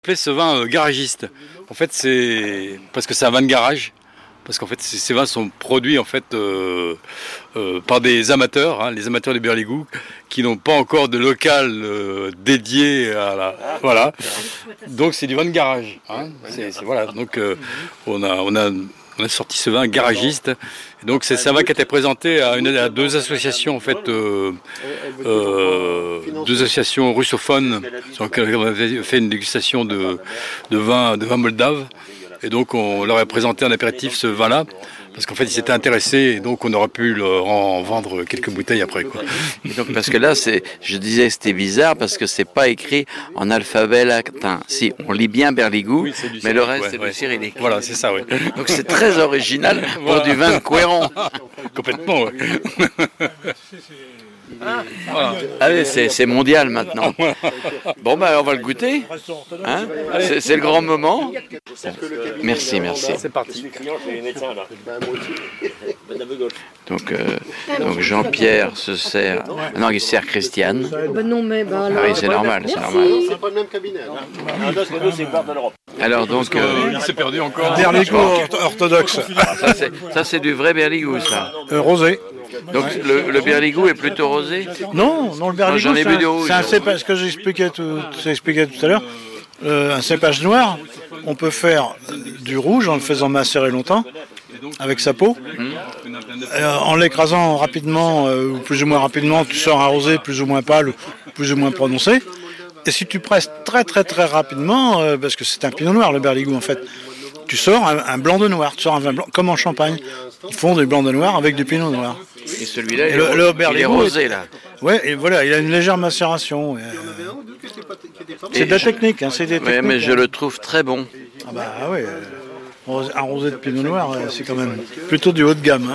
Appelé ce vin garagiste. En fait, c'est parce que c'est un vin de garage. Parce qu'en fait, ces vins sont produits en fait par des amateurs, les amateurs de Berligou, qui n'ont pas encore de local dédié à la. Voilà. Donc c'est du vin de garage. Voilà. Donc on a sorti ce vin garagiste. Et donc c'est un vin qui a été présenté à deux associations en fait, deux associations russophones sur lesquelles on avait fait une dégustation de vin moldave. Et donc on leur a présenté en apéritif ce vin-là, parce qu'en fait ils s'étaient intéressés, et donc on aurait pu leur en vendre quelques bouteilles après, quoi. Et donc, parce que là, je disais que c'était bizarre, parce que c'est pas écrit en alphabet latin. Si, on lit bien Berligou, oui, mais le reste c'est du cyrillique. Voilà, c'est ça, oui. Donc c'est très original pour du vin de Couëron. Complètement, oui. Voilà. Allez, c'est mondial maintenant. Bon, ben on va le goûter. C'est le grand moment. Merci. C'est parti. Donc Jean-Pierre se sert. Non, il sert Christiane. Non, mais ah oui, c'est normal. C'est pas le même cabinet. Alors donc. Il s'est perdu encore. Berligou orthodoxe. Ça c'est du vrai Berligou, ça. Rosé. Donc le Berligou est plutôt rosé? Non, le Berligou, j'en ai bu du rouge. C'est un cépage, ce que j'expliquais tout à l'heure. Un cépage noir, on peut faire du rouge en le faisant macérer longtemps, avec sa peau. En l'écrasant rapidement, ou plus ou moins rapidement, tu sors un rosé plus ou moins pâle, ou plus ou moins prononcé. Et si tu presses très très très rapidement, parce que c'est un pinot noir le Berligou en fait, tu sors un blanc de noir, tu sors un vin blanc, comme en Champagne. Ils font des blancs de noir avec du pinot noir. Et celui-là, il est rosé là. Ouais, et voilà, il a une légère macération. C'est de la technique, c'est des techniques. Oui, mais je le trouve très bon. Ah bah ouais, un rosé de pinot noir, c'est quand même plutôt du haut de gamme.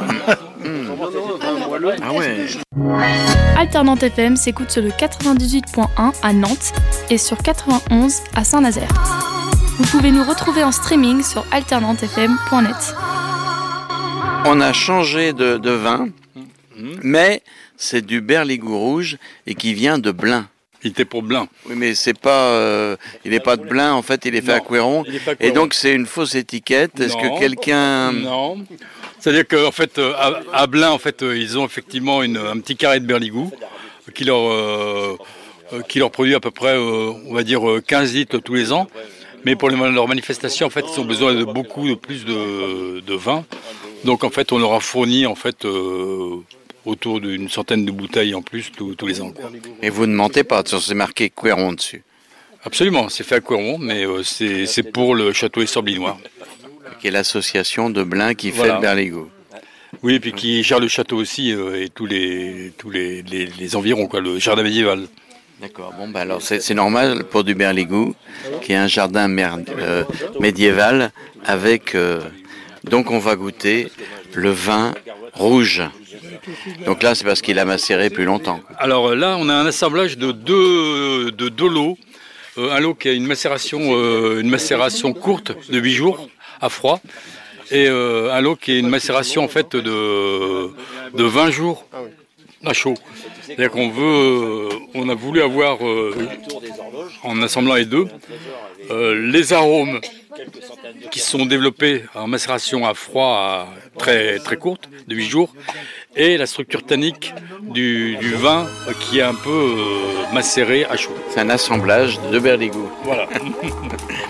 Ah ouais. Alternante FM s'écoute sur le 98.1 à Nantes et sur 91 à Saint-Nazaire. Vous pouvez nous retrouver en streaming sur alternantefm.net. On a changé de vin, mais c'est du Berligou rouge et qui vient de Blain. Il était pour Blain. Oui, mais c'est pas, il n'est pas de Blain, en fait, il est fait à Couëron. Et donc c'est une fausse étiquette. Est-ce que quelqu'un... Non. C'est-à-dire qu'en fait, à Blain, en fait, ils ont effectivement un petit carré de Berligou qui leur produit à peu près, on va dire, 15 litres tous les ans. Mais pour leurs manifestations, en fait, ils ont besoin de plus de vin. Donc, en fait, on leur a fourni, en fait, autour d'une centaine de bouteilles en plus tous les ans, quoi. Et vous ne mentez pas, c'est marqué Couëron dessus. Absolument, c'est fait à Couëron, mais c'est pour le château et Sorblinois. Qui est l'association de Blain qui fait le Berligou. Oui, et puis qui gère le château aussi et tous les environs, quoi, le jardin médiéval. D'accord, bon bah alors c'est normal pour du Berligou, qui est un jardin médiéval avec... donc on va goûter le vin rouge. Donc là c'est parce qu'il a macéré plus longtemps. Alors là on a un assemblage de deux lots. Un lot qui a une macération courte de 8 jours à froid. Et un lot qui est une macération en fait de 20 jours à chaud. C'est-à-dire on a voulu avoir, en assemblant les deux, les arômes qui sont développés en macération à froid très, très courte, de 8 jours, et la structure tannique du vin qui est un peu macéré à chaud. C'est un assemblage de Berligou. Voilà.